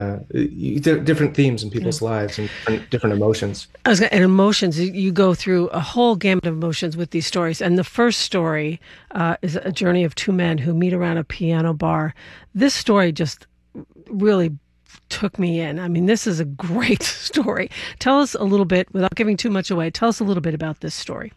different themes in Yeah. people's lives and different emotions. And emotions, you go through a whole gamut of emotions with these stories. And the first story is a journey of two men who meet around a piano bar. This story just really took me in. I mean, this is a great story. Tell us a little bit, without giving too much away, tell us a little bit about this story.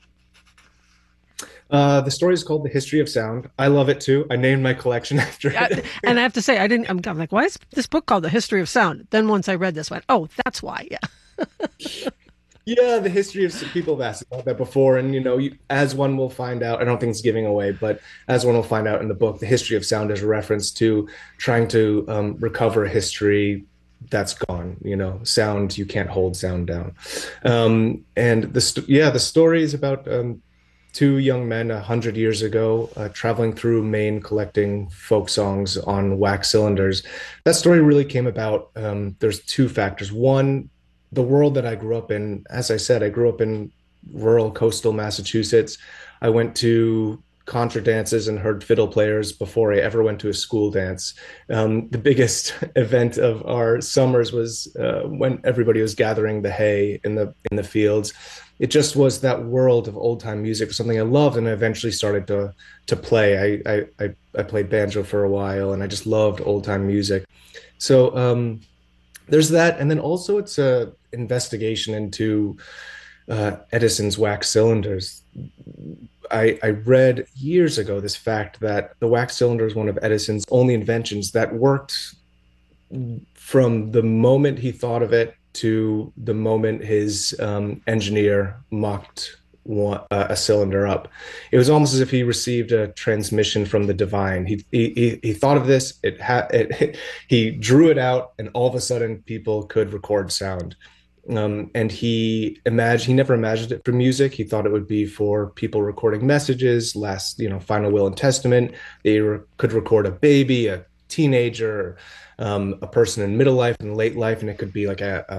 The story is called The History of Sound. I love it too. I named my collection after it. And I have to say, I'm like, why is this book called The History of Sound? Then once I read this, I went, oh, that's why. Yeah. Yeah, the history of people have asked about that before, and as one will find out, I don't think it's giving away, but as one will find out in the book, the history of sound is a reference to trying to recover history that's gone. Sound, you can't hold sound down. And the story is about two young men 100 years ago traveling through Maine collecting folk songs on wax cylinders. That story really came about. There's two factors. One, the world that I grew up in, as I said, I grew up in rural coastal Massachusetts. I went to contra dances and heard fiddle players before I ever went to a school dance. The biggest event of our summers was when everybody was gathering the hay in the fields. It just was that world of old time music, something I loved, and I eventually started to play. I played banjo for a while, and I just loved old time music. So there's that, and then also it's a investigation into Edison's wax cylinders. I read years ago this fact that the wax cylinder is one of Edison's only inventions that worked from the moment he thought of it to the moment his engineer mocked a cylinder up. It was almost as if he received a transmission from the divine. He thought of this. He drew it out, and all of a sudden, people could record sound. And he never imagined it for music. He thought it would be for people recording messages, final will and testament. Could record a baby, a teenager, a person in middle life and late life, and it could be like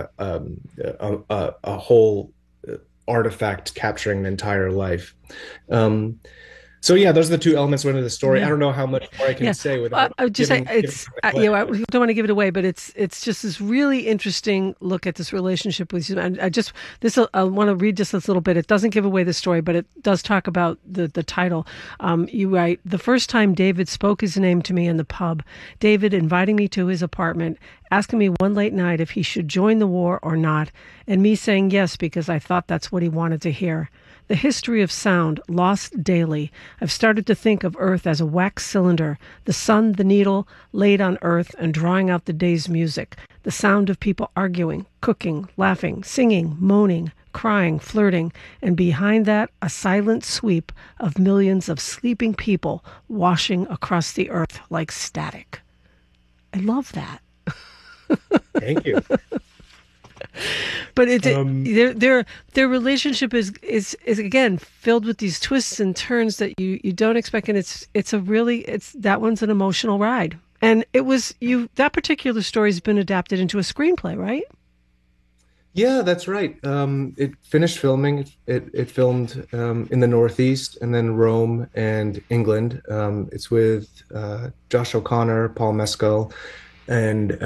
a whole artifact capturing an entire life. So yeah, those are the two elements within the story. I Yeah. don't know how much more I can Yeah, say without I would just say giving it's it away. we don't want to give it away, but it's just this really interesting look at this relationship with you. And I want to read just this little bit. It doesn't give away the story, but it does talk about the title. You write, the first time David spoke his name to me in the pub, David inviting me to his apartment, asking me one late night if he should join the war or not, and me saying yes because I thought that's what he wanted to hear. The history of sound, lost daily. I've started to think of Earth as a wax cylinder, the sun, the needle, laid on Earth and drawing out the day's music, the sound of people arguing, cooking, laughing, singing, moaning, crying, flirting, and behind that, a silent sweep of millions of sleeping people washing across the Earth like static. I love that. Thank you. But Um, their relationship is again filled with these twists and turns that you don't expect, and it's that one's an emotional ride. And it was you that particular story has been adapted into a screenplay, right? Yeah, that's right. It finished filming. It filmed in the Northeast and then Rome and England. It's with Josh O'Connor, Paul Mescal, and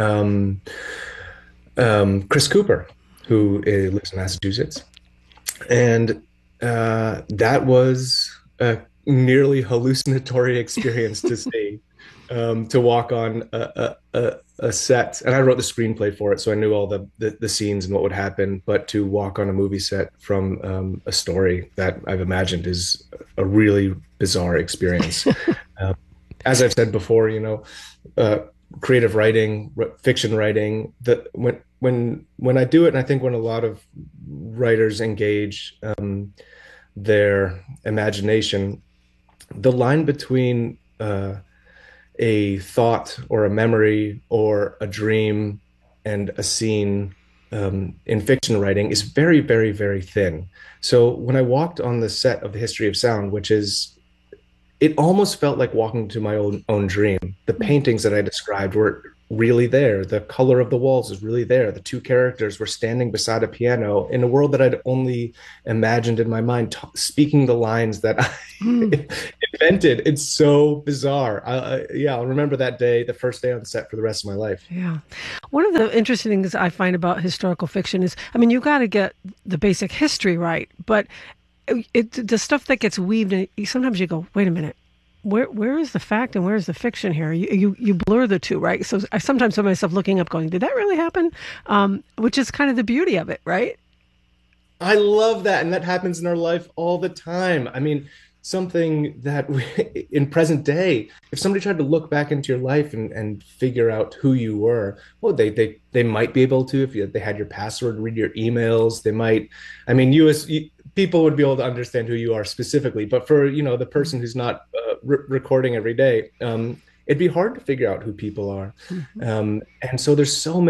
Chris Cooper, who lives in Massachusetts. And that was a nearly hallucinatory experience to see, to walk on a set. And I wrote the screenplay for it, so I knew all the scenes and what would happen. But to walk on a movie set from a story that I've imagined is a really bizarre experience. Uh, as I've said before, creative writing, fiction writing, that when I do it, and I think when a lot of writers engage their imagination, the line between a thought or a memory or a dream and a scene in fiction writing is very, very, very thin. So when I walked on the set of The History of Sound, which is it almost felt like walking to my own dream. The paintings that I described were really there. The color of the walls is really there. The two characters were standing beside a piano in a world that I'd only imagined in my mind, speaking the lines that I Mm. invented. It's so bizarre. Yeah, I'll remember that day, the first day on set for the rest of my life. Yeah. One of the interesting things I find about historical fiction is, I mean, you got to get the basic history right, but the stuff that gets weaved in, sometimes you go, wait a minute. Where is the fact and where is the fiction here? You blur the two, right? So I sometimes find myself looking up, going, "Did that really happen?" Which is kind of the beauty of it, right? I love that. And that happens in our life all the time. I mean, something that in present day, if somebody tried to look back into your life and figure out who you were, well, they might be able to if they had your password, read your emails. They might, I mean, people would be able to understand who you are specifically. But for, the person who's not recording every day, it'd be hard to figure out who people are. Mm-hmm. And so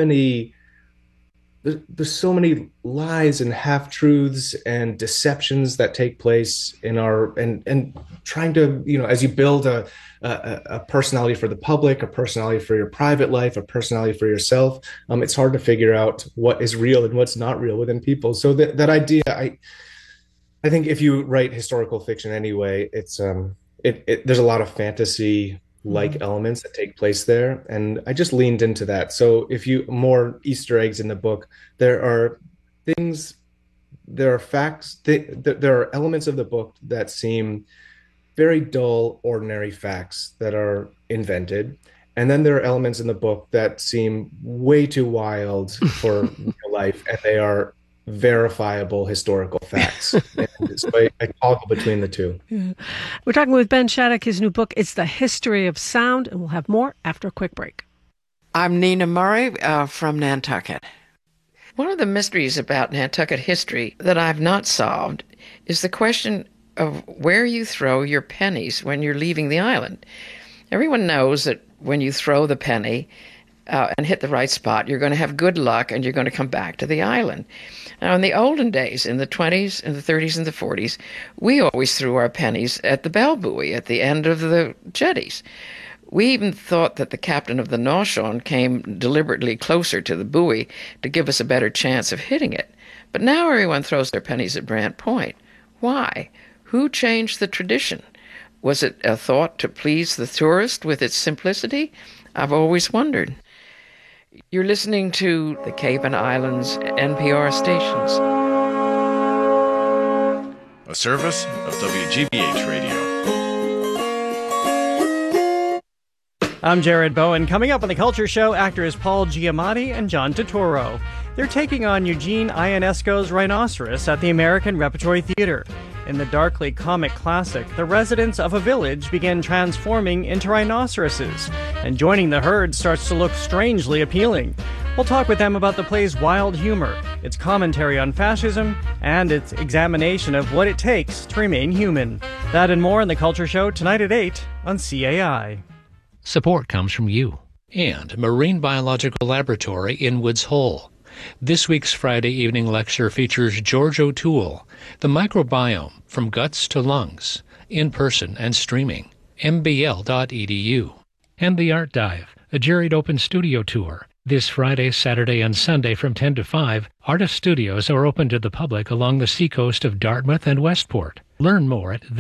there's so many lies and half truths and deceptions that take place in our and trying to, as you build a personality for the public, a personality for your private life, a personality for yourself, it's hard to figure out what is real and what's not real within people. So that idea, I think if you write historical fiction anyway, it's there's a lot of fantasy Mm-hmm. like elements that take place there, and I just leaned into that. So if you more Easter eggs in the book, there are things, there are facts, there are elements of the book that seem very dull, ordinary facts that are invented. And then there are elements in the book that seem way too wild for real life, and they are verifiable historical facts. And so I toggle between the two. Yeah. We're talking with Ben Shattuck. His new book, It's the History of Sound, and we'll have more after a quick break. I'm Nina Murray from Nantucket. One of the mysteries about Nantucket history that I've not solved is the question of where you throw your pennies when you're leaving the island. Everyone knows that when you throw the penny and hit the right spot, you're going to have good luck and you're going to come back to the island. Now, in the olden days, in the 20s and the 30s and the 40s, we always threw our pennies at the bell buoy at the end of the jetties. We even thought that the captain of the Naushon came deliberately closer to the buoy to give us a better chance of hitting it. But now everyone throws their pennies at Brant Point. Why? Who changed the tradition? Was it a thought to please the tourist with its simplicity? I've always wondered. You're listening to the Cape and Islands NPR stations. A service of WGBH Radio. I'm Jared Bowen. Coming up on The Culture Show, actors Paul Giamatti and John Turturro. They're taking on Eugene Ionesco's Rhinoceros at the American Repertory Theater. In the darkly comic classic, the residents of a village begin transforming into rhinoceroses, and joining the herd starts to look strangely appealing. We'll talk with them about the play's wild humor, its commentary on fascism, and its examination of what it takes to remain human. That and more in The Culture Show tonight at 8 on CAI. Support comes from you and Marine Biological Laboratory in Woods Hole. This week's Friday evening lecture features George O'Toole, The Microbiome from Guts to Lungs, in person and streaming, mbl.edu. And The Art Dive, a Jared Open Studio Tour. This Friday, Saturday, and Sunday from 10 to 5, artist studios are open to the public along the seacoast of Dartmouth and Westport. Learn more at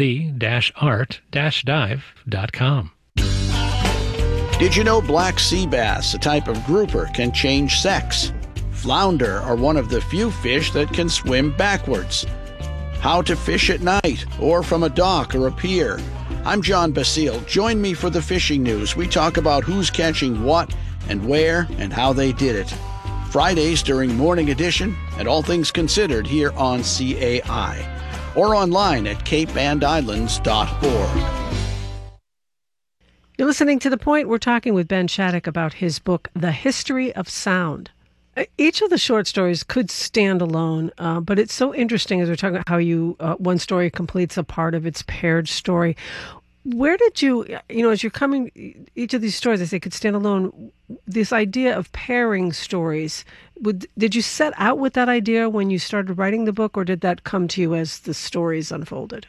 the-art-dive.com. Did you know black sea bass, a type of grouper, can change sex? Flounder are one of the few fish that can swim backwards. How to fish at night or from a dock or a pier. I'm John Basile. Join me for the fishing news. We talk about who's catching what and where and how they did it. Fridays during Morning Edition and All Things Considered here on CAI or online at capeandislands.org. You're listening to The Point. We're talking with Ben Shattuck about his book, The History of Sound. Each of the short stories could stand alone, but it's so interesting as we're talking about how one story completes a part of its paired story. Where did you, as you're coming, each of these stories, as they could stand alone, this idea of pairing stories, did you set out with that idea when you started writing the book, or did that come to you as the stories unfolded?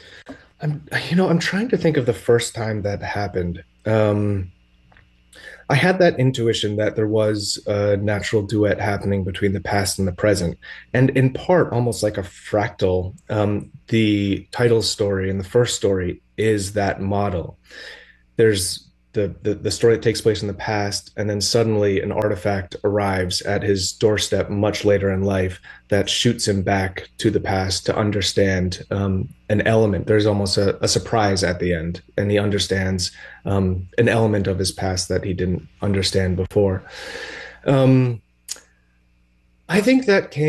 I'm trying to think of the first time that happened. I had that intuition that there was a natural duet happening between the past and the present. And in part, almost like a fractal, the title story and the first story is that model. There's the story that takes place in the past, and then suddenly an artifact arrives at his doorstep much later in life that shoots him back to the past to understand an element. There's almost a surprise at the end, and he understands an element of his past that he didn't understand before. I think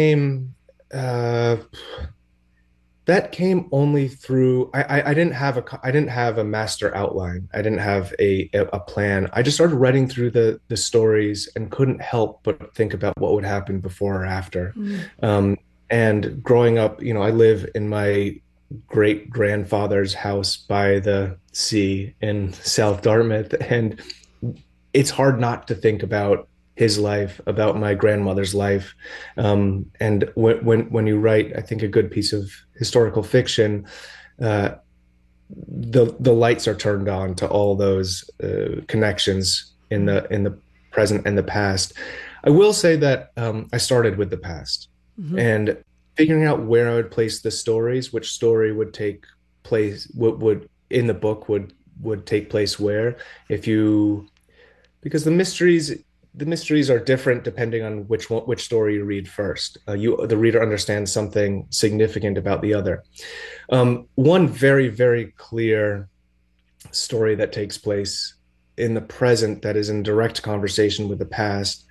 that came only through I didn't have a master outline. I didn't have a plan. I just started writing through the stories and couldn't help but think about what would happen before or after. And growing up, I live in my great grandfather's house by the sea in South Dartmouth, and it's hard not to think about his life, about my grandmother's life. And when you write, I think, a good piece of historical fiction, the lights are turned on to all those connections in the present and the past. I will say that I started with the past, and figuring out where I would place the stories, which story would take place, would in the book would take place where, because the mysteries are different depending on which story you read first. The reader understands something significant about the other. One very, very clear story that takes place in the present that is in direct conversation with the past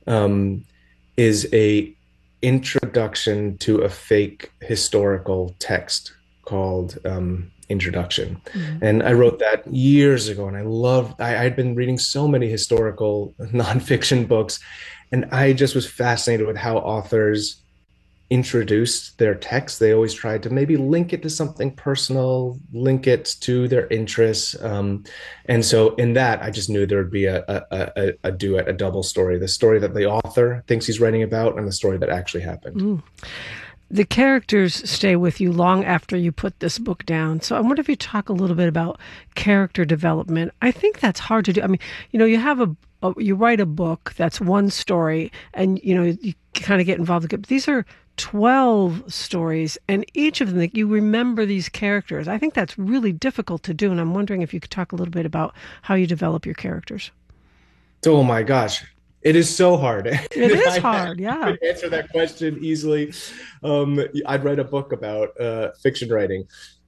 is a introduction to a fake historical text called Introduction. And I wrote that years ago, and I'd been reading so many historical nonfiction books, and I just was fascinated with how authors introduced their text. They always tried to maybe link it to something personal, link it to their interests. And so in that, I just knew there would be a duet, a double story, the story that the author thinks he's writing about and the story that actually happened. The characters stay with you long after you put this book down. So I wonder if you talk a little bit about character development. I think that's hard to do. I mean, you have you write a book that's one story, and you kind of get involved. But these are 12 stories, and each of them, you remember these characters. I think that's really difficult to do, and I'm wondering if you could talk a little bit about how you develop your characters. Oh my gosh. It is so hard. It is hard, yeah. I could answer that question easily. I'd write a book about fiction writing.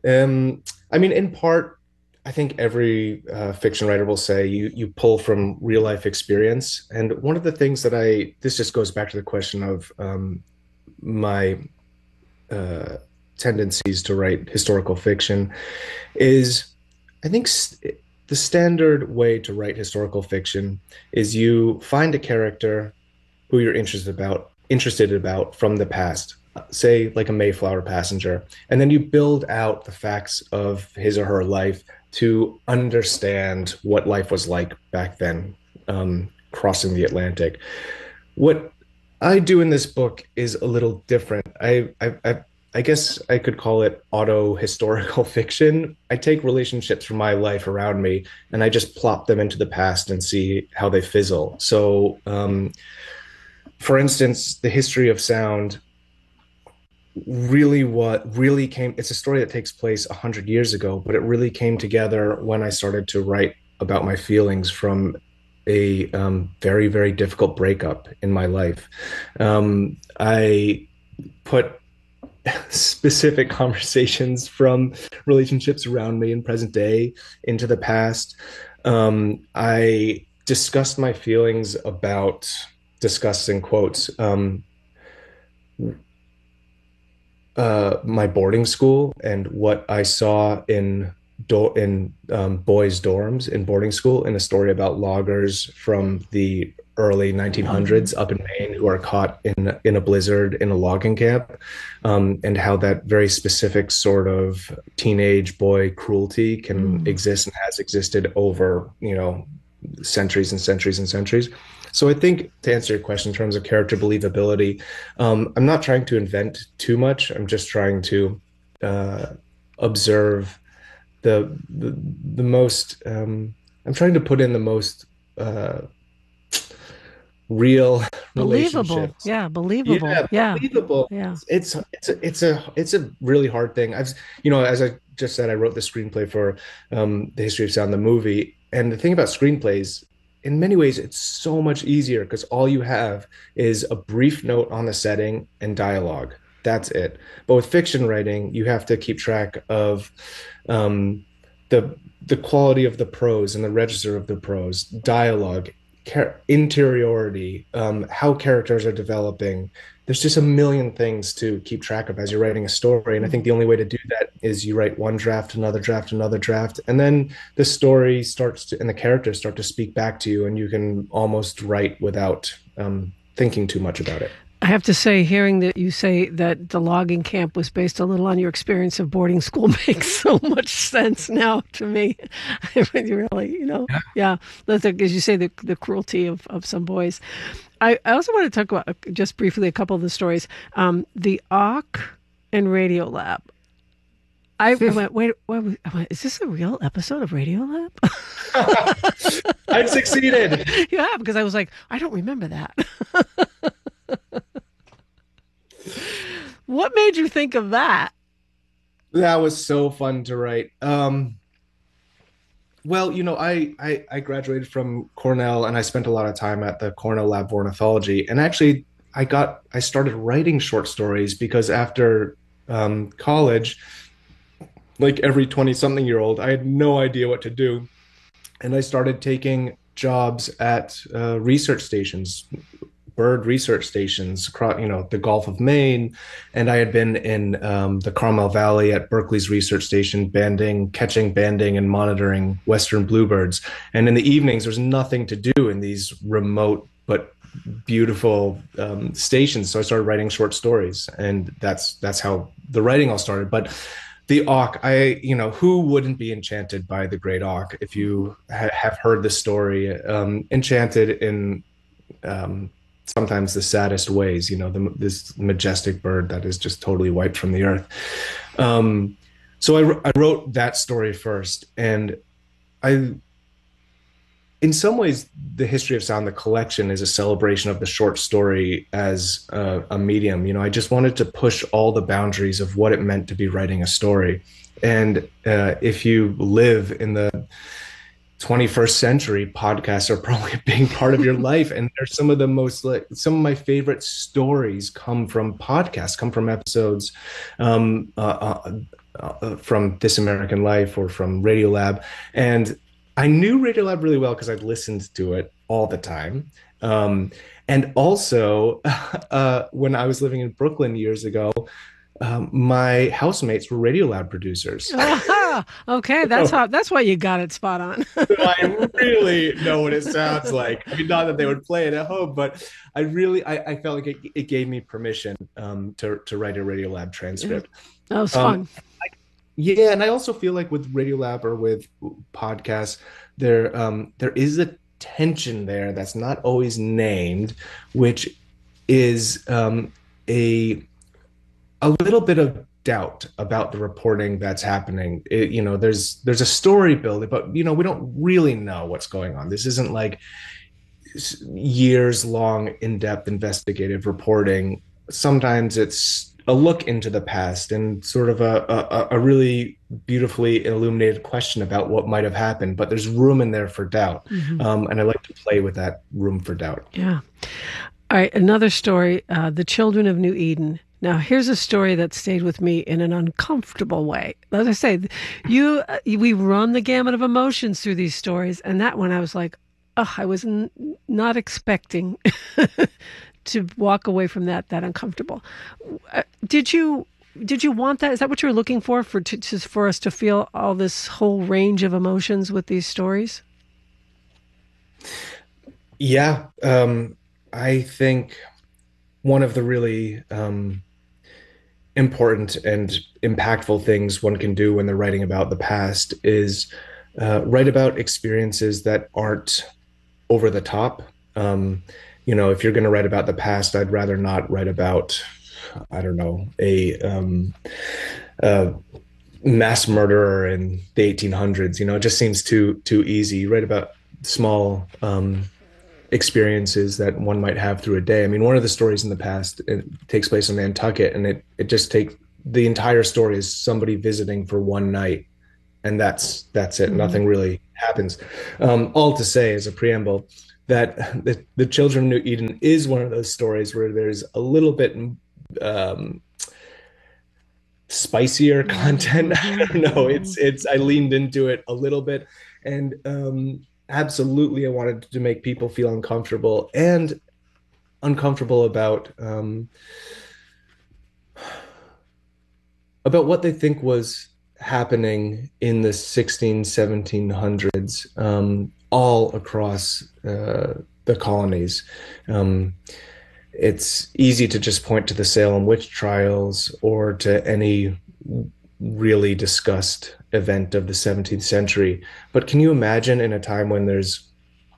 I mean, in part, I think every fiction writer will say you pull from real life experience. And one of the things this just goes back to the question of my tendencies to write historical fiction is, I think the standard way to write historical fiction is you find a character who you're interested about from the past, say like a Mayflower passenger, and then you build out the facts of his or her life to understand what life was like back then, crossing the Atlantic. What I do in this book is a little different. I guess I could call it auto-historical fiction. I take relationships from my life around me and I just plop them into the past and see how they fizzle. So, for instance, the history of sound it's a story that takes place 100 years ago, but it really came together when I started to write about my feelings from a very, very difficult breakup in my life. I put specific conversations from relationships around me in present day into the past. I discussed my feelings about discussing quotes, my boarding school and what I saw in boys' dorms in boarding school, in a story about loggers from the early 1900s up in Maine who are caught in a blizzard in a logging camp, and how that very specific sort of teenage boy cruelty can exist and has existed over, centuries and centuries and centuries. So I think, to answer your question in terms of character believability, I'm not trying to invent too much. I'm just trying to observe the most, I'm trying to put in the most real Believable. relationships. Yeah, believable. Yeah. Believable. Yeah. It's a really hard thing. As I just said, I wrote the screenplay for The History of Sound, the movie. And the thing about screenplays, in many ways, it's so much easier because all you have is a brief note on the setting and dialogue. That's it. But with fiction writing, you have to keep track of the quality of the prose and the register of the prose, dialogue, interiority, how characters are developing. There's just a million things to keep track of as you're writing a story. And I think the only way to do that is you write one draft, another draft, another draft, and then the story starts to, and the characters start to speak back to you, and you can almost write without thinking too much about it. I have to say, hearing that you say that the logging camp was based a little on your experience of boarding school makes so much sense now to me. Really, yeah. As you say, the cruelty of some boys. I also want to talk about just briefly a couple of the stories. The Auk and Radiolab. I went, wait, is this a real episode of Radiolab? I've succeeded. Yeah, because I was like, I don't remember that. What made you think of that? That was so fun to write. Well, I graduated from Cornell, and I spent a lot of time at the Cornell Lab for Ornithology. And actually, I started writing short stories because after college, like every 20-something-year-old, I had no idea what to do. And I started taking jobs at research stations, bird research stations across, the Gulf of Maine. And I had been in the Carmel Valley at Berkeley's research station, catching, banding, and monitoring Western bluebirds. And in the evenings, there's nothing to do in these remote but beautiful stations. So I started writing short stories, and that's how the writing all started. But the auk, who wouldn't be enchanted by the great auk if you have heard the story? Enchanted in sometimes the saddest ways, this majestic bird that is just totally wiped from the earth. So I wrote that story first, and in some ways, The History of Sound, the collection, is a celebration of the short story as a medium. I just wanted to push all the boundaries of what it meant to be writing a story. And if you live in the 21st century, podcasts are probably a big part of your life. And they're some of my favorite stories come from podcasts, come from episodes from This American Life or from Radiolab. And I knew Radiolab really well because I'd listened to it all the time. And also, when I was living in Brooklyn years ago, my housemates were Radiolab producers. Okay, that's why you got it spot on. So I really know what it sounds like. I mean, not that they would play it at home, but I felt like it gave me permission to write a Radiolab transcript. That was fun. Yeah, and I also feel like with Radiolab or with podcasts, there is a tension there that's not always named, which is a little bit of doubt about the reporting that's happening. There's a story build, but we don't really know what's going on. This isn't like years long in-depth investigative reporting. Sometimes it's a look into the past and sort of a really beautifully illuminated question about what might have happened, but there's room in there for doubt. Mm-hmm. And I like to play with that room for doubt. Yeah. All right. Another story, The Children of New Eden. Now, here's a story that stayed with me in an uncomfortable way. As I say, we run the gamut of emotions through these stories. And that one, I was like, I was not expecting to walk away from that uncomfortable. Did you want that? Is that what you were looking for us to feel all this whole range of emotions with these stories? Yeah. I think one of the really important and impactful things one can do when they're writing about the past is write about experiences that aren't over the top. If you're going to write about the past, I'd rather not write about, I don't know, a mass murderer in the 1800s. It just seems too easy. You write about small experiences that one might have through a day. I mean, one of the stories in the past, it takes place in Nantucket, and it just takes the entire story is somebody visiting for one night, and that's it. Mm-hmm. Nothing really happens. All to say, as a preamble, that the Children of New Eden is one of those stories where there's a little bit spicier content. I don't know. It's I leaned into it a little bit, and absolutely I wanted to make people feel uncomfortable about what they think was happening in the 1700s, all across the colonies. It's easy to just point to the Salem witch trials or to any really discussed event of the 17th century. But can you imagine in a time when there's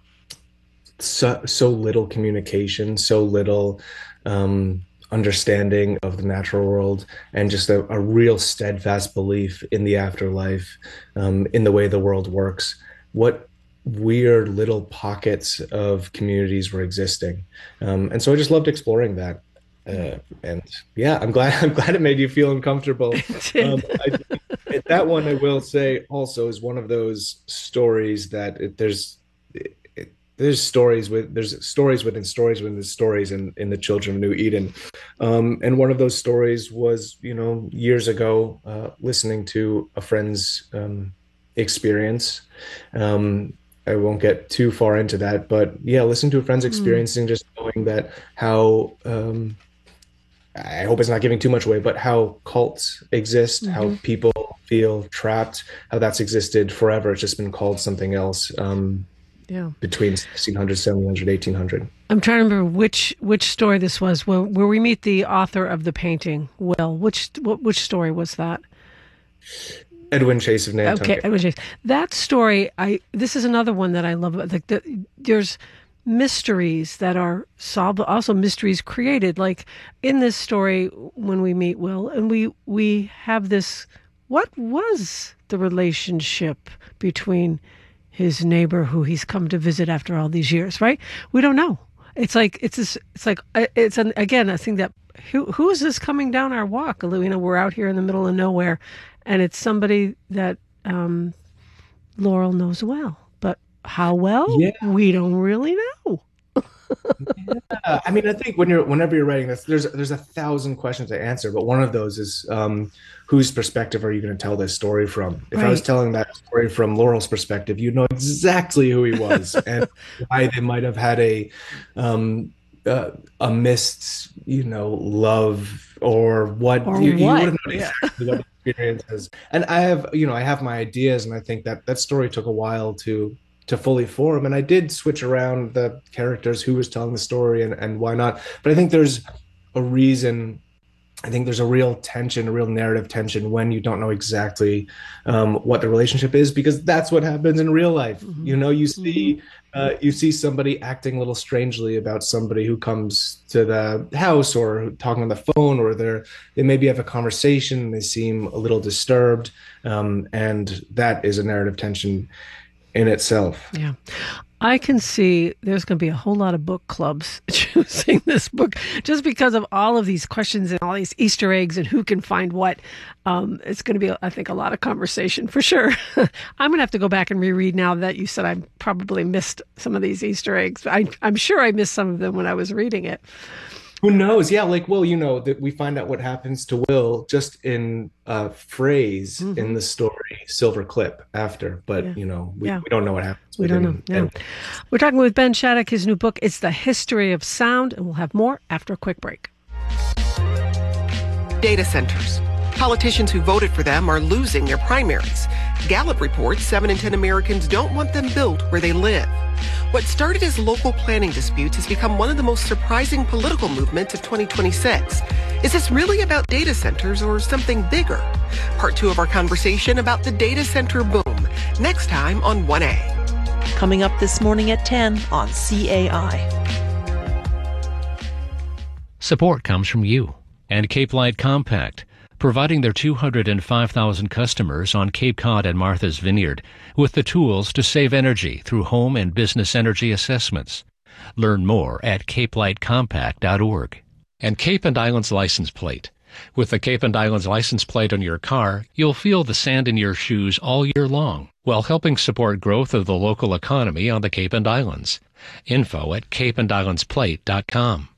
so little communication, so little understanding of the natural world, and just a real steadfast belief in the afterlife, in the way the world works, what weird little pockets of communities were existing. And so I just loved exploring that. And yeah, I'm glad it made you feel uncomfortable. That one, I will say, also is one of those stories that there's stories within stories within stories in the Children of New Eden. And one of those stories was, years ago, listening to a friend's experience. I won't get too far into that, but yeah, listening to a friend's experience and just knowing that how, I hope it's not giving too much away, but how cults exist, how people feel trapped, how that's existed forever. It's just been called something else. Between 1600, 1700, 1800. I'm trying to remember which story this was, where we meet the author of the painting, Will. Which story was that? Edwin Chase of Nantucket. Okay, Edwin Chase. That story, this is another one that I love. There's mysteries that are solved, but also mysteries created. Like in this story, when we meet Will, and we have this, what was the relationship between his neighbor who he's come to visit after all these years, right? We don't know. It's again, I think that who is this coming down our walk? We're out here in the middle of nowhere, and it's somebody that Laurel knows well. But how well? Yeah. We don't really know. Yeah. I mean, I think whenever you're writing this, there's 1,000 questions to answer, but one of those is whose perspective are you going to tell this story from? If I was telling that story from Laurel's perspective, you'd know exactly who he was and why they might have had a missed, love or what. You wouldn't know exactly what the experience is. And I have my ideas, and I think that story took a while to fully form, and I did switch around the characters, who was telling the story and why not. But I think there's a reason. I think there's a real tension, a real narrative tension when you don't know exactly what the relationship is, because that's what happens in real life. Mm-hmm. You see somebody acting a little strangely about somebody who comes to the house or talking on the phone, or they maybe have a conversation and they seem a little disturbed, and that is a narrative tension in itself. Yeah. I can see there's going to be a whole lot of book clubs choosing this book just because of all of these questions and all these Easter eggs and who can find what. It's going to be, I think, a lot of conversation for sure. I'm going to have to go back and reread now that you said I probably missed some of these Easter eggs. I'm sure I missed some of them when I was reading it. Who knows? Yeah, like Will, that we find out what happens to Will just in a phrase in the story Silver Clip after, but we don't know what happens. We don't know. Yeah. We're talking with Ben Shattuck. His new book, it's The History of Sound, and we'll have more after a quick break. Data centers. Politicians who voted for them are losing their primaries. Gallup reports 7 in 10 Americans don't want them built where they live. What started as local planning disputes has become one of the most surprising political movements of 2026. Is this really about data centers or something bigger? Part 2 of our conversation about the data center boom, next time on 1A. Coming up this morning at 10 on CAI. Support comes from you and Cape Light Compact, providing their 205,000 customers on Cape Cod and Martha's Vineyard with the tools to save energy through home and business energy assessments. Learn more at capelightcompact.org. And Cape and Islands license plate. With the Cape and Islands license plate on your car, you'll feel the sand in your shoes all year long, while helping support growth of the local economy on the Cape and Islands. Info at capeandislandsplate.com.